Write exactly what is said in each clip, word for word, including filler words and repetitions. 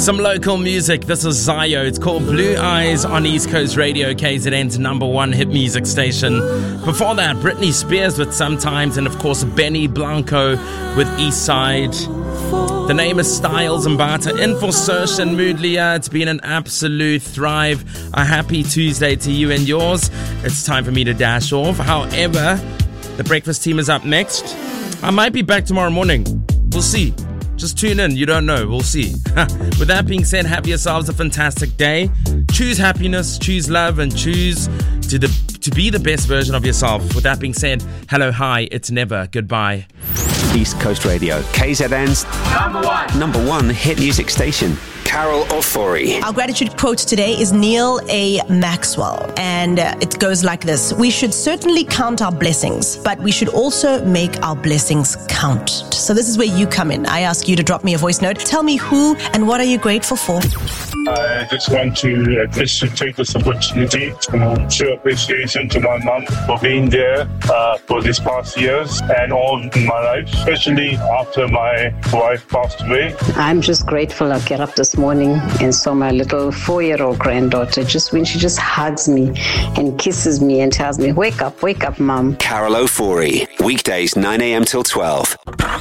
Some local music. This is Zio. It's called Blue Eyes on East Coast Radio, K Z N's number one hit music station. Before that, Britney Spears with Sometimes, and of course Benny Blanco with East Side. The name is Styles Mbata. In for Sersh and Moodlia. It's been an absolute thrive. A happy Tuesday to you and yours. It's time for me to dash off. However, the breakfast team is up next. I might be back tomorrow morning. We'll see. Just tune in. You don't know. We'll see. With that being said, have yourselves a fantastic day. Choose happiness, choose love, and choose to the to be the best version of yourself. With that being said, hello, hi, it's never goodbye. East Coast Radio, K Z N's number one, number one hit music station. Carol Ofori. Our gratitude quote today is Neil A. Maxwell, and uh, it goes like this: we should certainly count our blessings, but we should also make our blessings count. So this is where you come in. I ask you to drop me a voice note. Tell me who and what are you grateful for? I just want to uh, just to take this opportunity to show appreciation to my mom for being there uh, for these past years and all in my life, especially after my wife passed away. I'm just grateful I get up this morning and saw my little four-year-old granddaughter, just when she just hugs me and kisses me and tells me, wake up, wake up, Mom. Carol Ofori, weekdays nine a.m. till twelve.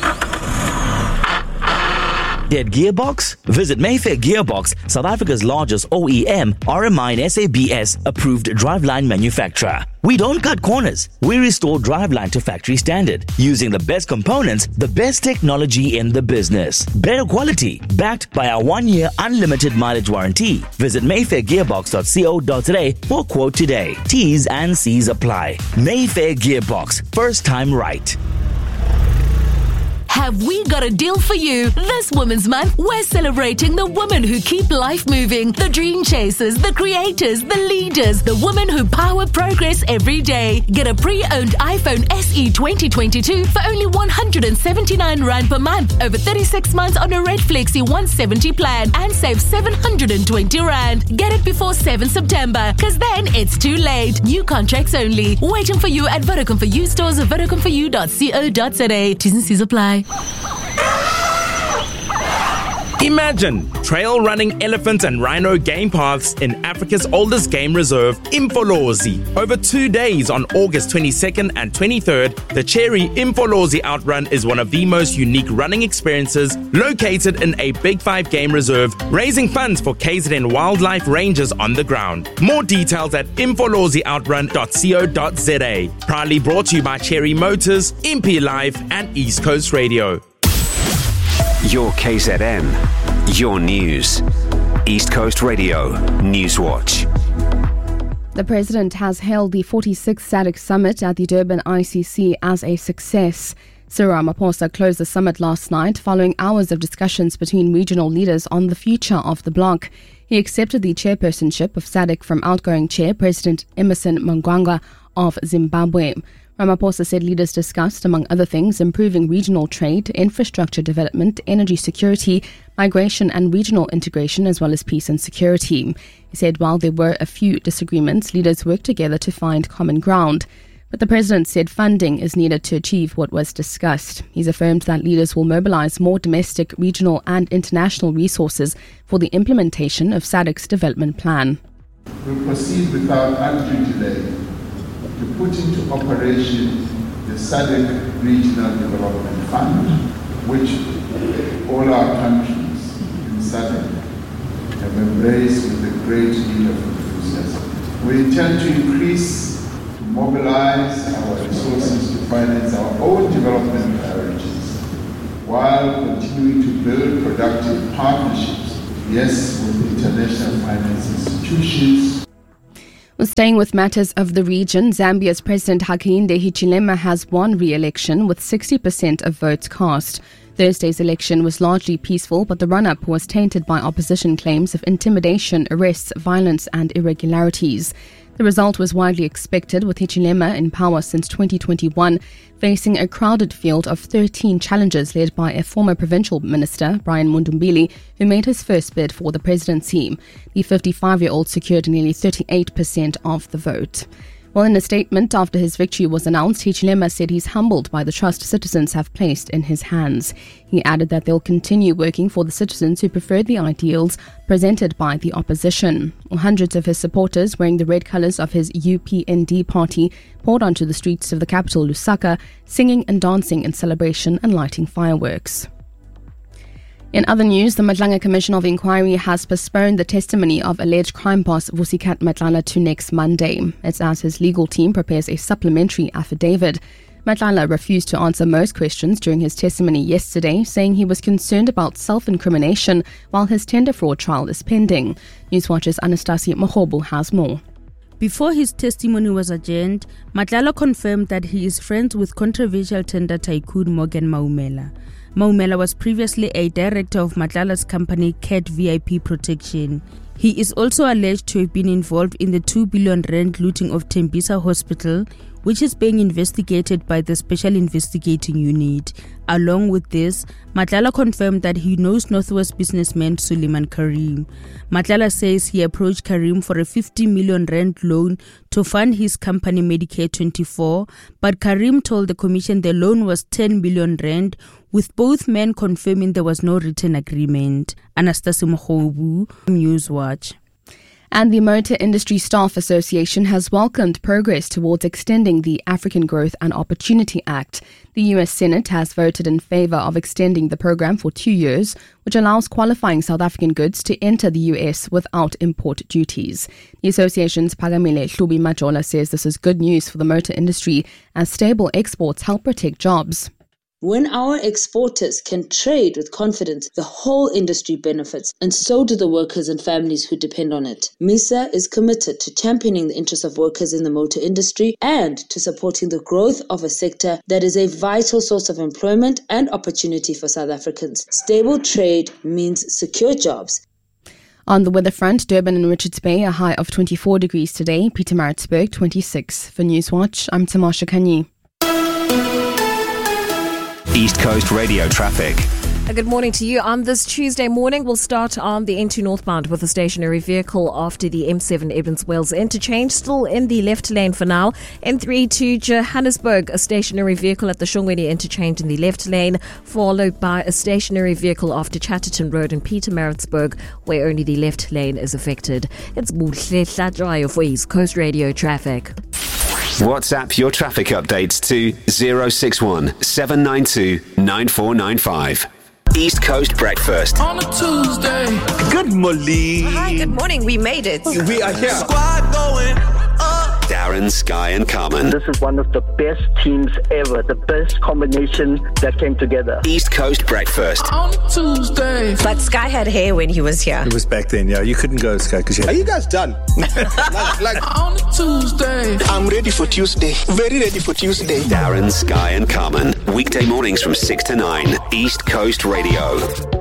Dead Gearbox? Visit Mayfair Gearbox, South Africa's largest O E M, R M I and S A B S approved driveline manufacturer. We don't cut corners. We restore driveline to factory standard, using the best components, the best technology in the business. Better quality, backed by our one-year unlimited mileage warranty. Visit mayfair gearbox dot co dot za for quote today. T's and C's apply. Mayfair Gearbox, first time right. Have we got a deal for you? This Women's Month, we're celebrating the women who keep life moving, the dream chasers, the creators, the leaders, the women who power progress every day. Get a pre-owned iPhone S E twenty twenty-two for only one hundred seventy-nine rand per month over thirty-six months on a Red Flexi one seventy plan and save seven hundred twenty rand. Get it before seventh September, because then it's too late. New contracts only. Waiting for you at Vodacom for You stores or vodacom for you dot co dot za. T's and C's apply. Imagine trail running elephant and rhino game paths in Africa's oldest game reserve, Imfolozi. Over two days on August twenty-second and twenty-third, the Cherry Imfolozi Outrun is one of the most unique running experiences located in a Big Five game reserve, raising funds for K Z N wildlife rangers on the ground. More details at imfolozi outrun dot co dot za. Proudly brought to you by Cherry Motors, M P Live and East Coast Radio. Your K Z N, your news. East Coast Radio, Newswatch. The President has hailed the forty-sixth SADC Summit at the Durban I C C as a success. Cyril Ramaphosa closed the summit last night following hours of discussions between regional leaders on the future of the bloc. He accepted the chairpersonship of SADC from outgoing chair President Emmerson Mnangagwa of Zimbabwe. Ramaphosa said leaders discussed, among other things, improving regional trade, infrastructure development, energy security, migration and regional integration, as well as peace and security. He said while there were a few disagreements, leaders worked together to find common ground. But the president said funding is needed to achieve what was discussed. He's affirmed that leaders will mobilize more domestic, regional and international resources for the implementation of SADC's development plan. We'll proceed without undue delay to put into operation the SADC Regional Development Fund, which all our countries in SADC have embraced with a great deal of enthusiasm. We intend to increase, to mobilize our resources to finance our own development priorities, while continuing to build productive partnerships, yes, with international finance institutions. Staying with matters of the region, Zambia's President Hakainde Hichilema has won re-election with sixty percent of votes cast. Thursday's election was largely peaceful, but the run-up was tainted by opposition claims of intimidation, arrests, violence and irregularities. The result was widely expected, with Hichilema in power since twenty twenty-one, facing a crowded field of thirteen challengers led by a former provincial minister, Brian Mundumbili, who made his first bid for the presidency. The fifty-five-year-old secured nearly thirty-eight percent of the vote. Well, in a statement after his victory was announced, Hichilema said he's humbled by the trust citizens have placed in his hands. He added that they'll continue working for the citizens who prefer the ideals presented by the opposition. Hundreds of his supporters, wearing the red colours of his U P N D party, poured onto the streets of the capital, Lusaka, singing and dancing in celebration and lighting fireworks. In other news, the Madlanga Commission of Inquiry has postponed the testimony of alleged crime boss Vusikat Madlala to next Monday. It's as his legal team prepares a supplementary affidavit. Madlala refused to answer most questions during his testimony yesterday, saying he was concerned about self-incrimination while his tender fraud trial is pending. Newswatch's Anastasia Mahobu has more. Before his testimony was adjourned, Madlala confirmed that he is friends with controversial tender tycoon Morgan Maumela. Maumela was previously a director of Madlala's company Cat V I P Protection. He is also alleged to have been involved in the two billion rand looting of Tembisa Hospital, which is being investigated by the Special Investigating Unit. Along with this, Madlala confirmed that he knows Northwest businessman Suleiman Karim. Madlala says he approached Karim for a fifty million rand loan to fund his company Medicare twenty-four, but Karim told the commission the loan was ten million rand, with both men confirming there was no written agreement. Anastasia Mokhobu, Newswatch. And the Motor Industry Staff Association has welcomed progress towards extending the African Growth and Opportunity Act. The U S Senate has voted in favor of extending the program for two years, which allows qualifying South African goods to enter the U S without import duties. The association's Pagamile Hlubi Majola says this is good news for the motor industry as stable exports help protect jobs. When our exporters can trade with confidence, the whole industry benefits, and so do the workers and families who depend on it. MISA is committed to championing the interests of workers in the motor industry and to supporting the growth of a sector that is a vital source of employment and opportunity for South Africans. Stable trade means secure jobs. On the weather front, Durban and Richards Bay, a high of twenty-four degrees today, Pietermaritzburg twenty-six. For Newswatch, I'm Tamasha Kanyi. East Coast Radio traffic. Good morning to you. On this Tuesday morning, we'll start on the N two northbound with a stationary vehicle after the M seven Evanswales interchange, still in the left lane for now. N three to Johannesburg, a stationary vehicle at the Shongweni interchange in the left lane, followed by a stationary vehicle after Chatterton Road in Pietermaritzburg, where only the left lane is affected. It's Buhle Hladrayo for East Coast Radio traffic. WhatsApp your traffic updates to zero six one seven nine two nine four nine five. East Coast Breakfast. On a Tuesday. Good morning. Hi, good morning. We made it. We are here. Squad going up. Darren, Sky and Carmen. This is one of the best teams ever. The best combination that came together. East Coast Breakfast. On a Tuesday. But Sky had hair when he was here. It was back then, yeah. You couldn't go, Sky, because you had... Are you guys done? like, like on a Tuesday. I'm ready for Tuesday. Very ready for Tuesday. Darren, Sky and Carmen. Weekday mornings from six to nine. East Coast Radio.